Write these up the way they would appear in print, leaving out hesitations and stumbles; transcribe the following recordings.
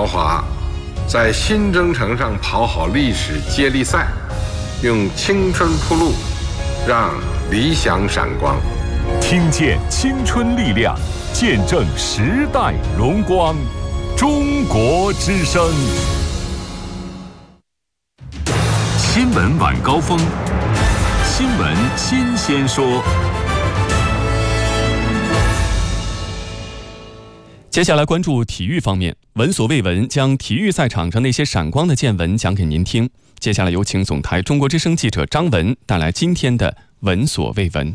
华在新征程上跑好历史接力赛，用青春铺路，让理想闪光。 听见青春力量，见证时代荣光。中国之声。新闻晚高峰，新闻新鲜说。 接下来关注体育方面，闻所未闻将体育赛场上那些闪光的见闻讲给您听。接下来有请总台中国之声记者张文带来今天的闻所未闻。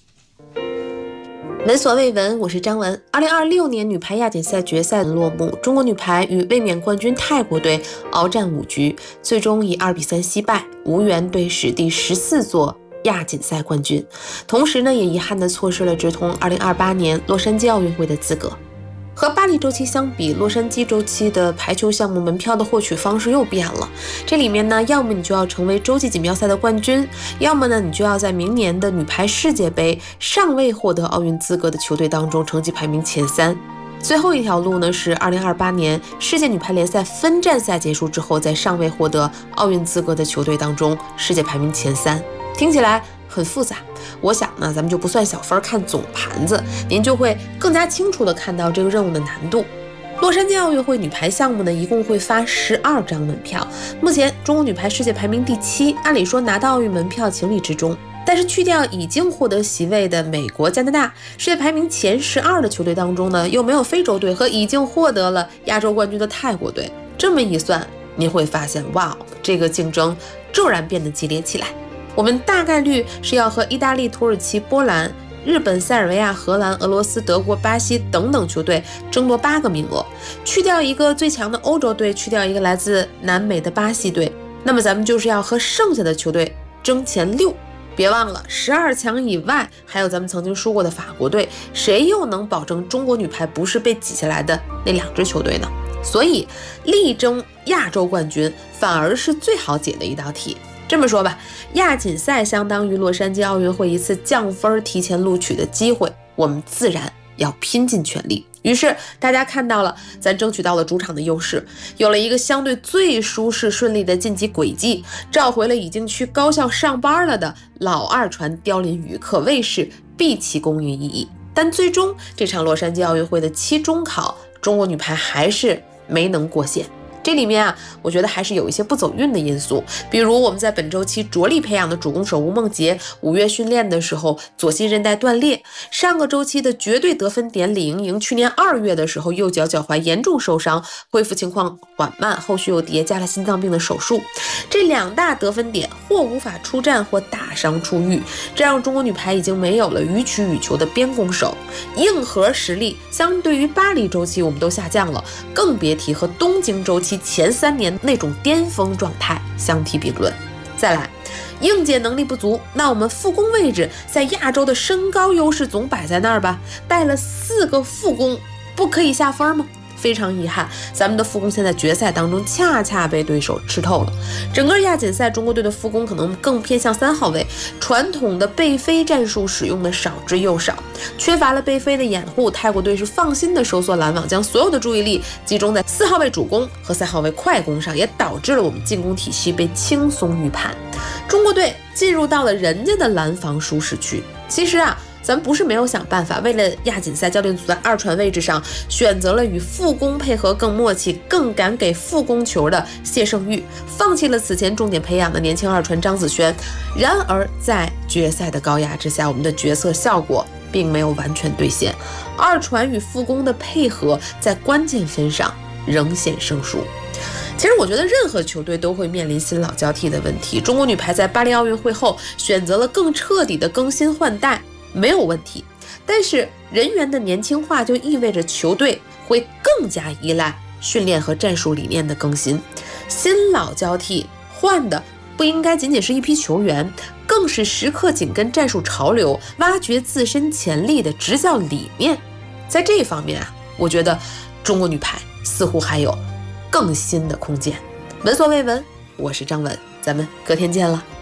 闻所未闻，我是张文。2026年女排亚锦赛决赛落幕，中国女排与卫冕冠军泰国队鏖战5局，最终以2比3惜败，无缘队史第14座亚锦赛冠军。同时呢，也遗憾地错失了直通2028年洛杉矶奥运会的资格。和巴黎周期相比，洛杉矶周期的排球项目门票的获取方式又变了。这里面呢，要么你就要成为洲际锦标赛的冠军，要么呢你就要在明年的女排世界杯尚未获得奥运资格的球队当中成绩排名前3。最后一条路呢，是2028年世界女排联赛分站赛结束之后，在尚未获得奥运资格的球队当中世界排名前3。听起来很复杂，我想呢，咱们就不算小分，看总盘子，您就会更加清楚地看到这个任务的难度。洛杉矶奥运会女排项目呢，一共会发12张门票。目前中国女排世界排名第7，按理说拿到奥运门票情理之中。但是去掉已经获得席位的美国、加拿大，世界排名前12的球队当中呢，又没有非洲队和已经获得了亚洲冠军的泰国队。这么一算，您会发现，哇，这个竞争骤然变得激烈起来。我们大概率是要和意大利、土耳其、波兰、日本、塞尔维亚、荷兰、俄罗斯、德国、巴西等等球队争夺8个名额。去掉一个最强的欧洲队，去掉一个来自南美的巴西队，那么咱们就是要和剩下的球队争前6。别忘了12强以外还有咱们曾经输过的法国队，谁又能保证中国女排不是被挤下来的那2支球队呢？所以力争亚洲冠军反而是最好解的一道题。这么说吧，亚锦赛相当于洛杉矶奥运会一次降分提前录取的机会，我们自然要拼尽全力。于是大家看到了，咱争取到了主场的优势，有了一个相对最舒适顺利的晋级轨迹，召回了已经去高校上班了的老二传刁林宇，可谓是毕其功于一役。但最终这场洛杉矶奥运会的期中考，中国女排还是没能过线。这里面啊，我觉得还是有一些不走运的因素，比如我们在本周期着力培养的主攻手吴梦洁5月训练的时候左膝韧带断裂，上个周期的绝对得分点李盈莹去年2月的时候右脚脚踝严重受伤，恢复情况缓慢，后续又叠加了心脏病的手术。这2大得分点或无法出战或打伤出狱，这让中国女排已经没有了予取予求的边攻手，硬核实力相对于巴黎周期我们都下降了，更别提和东京周期前3年那种巅峰状态相提并论。再来，硬解能力不足，那我们副攻位置在亚洲的身高优势总摆在那儿吧，带了4个副攻，不可以下分吗？非常遗憾，咱们的副攻现在决赛当中恰恰被对手吃透了。整个亚锦赛中国队的副攻可能更偏向3号位，传统的背飞战术使用的少之又少，缺乏了背飞的掩护，泰国队是放心的收缩拦网，将所有的注意力集中在4号位主攻和3号位快攻上，也导致了我们进攻体系被轻松预判。中国队进入到了人家的拦防舒适区。其实啊，咱不是没有想办法，为了亚锦赛，教练组在2传位置上选择了与副攻配合更默契、更敢给副攻球的谢胜玉，放弃了此前重点培养的年轻2传张子萱。然而在决赛的高压之下，我们的决策效果并没有完全兑现，2传与副攻的配合在关键分上仍显生疏。其实我觉得任何球队都会面临新老交替的问题，中国女排在巴黎奥运会后选择了更彻底的更新换代，没有问题。但是人员的年轻化就意味着球队会更加依赖训练和战术理念的更新。新老交替换的不应该仅仅是一批球员，更是时刻紧跟战术潮流，挖掘自身潜力的执教理念。在这一方面啊，我觉得中国女排似乎还有更新的空间。闻所未闻，我是张文，咱们隔天见了。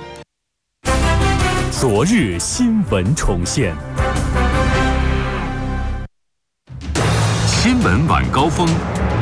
昨日新闻重现，新闻晚高峰，